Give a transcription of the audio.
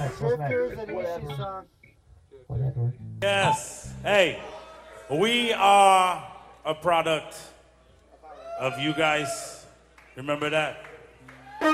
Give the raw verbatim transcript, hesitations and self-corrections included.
next? What's next? Drifters and Ishi song. Whatever. Yes. Hey, we are a product of you guys. Remember that?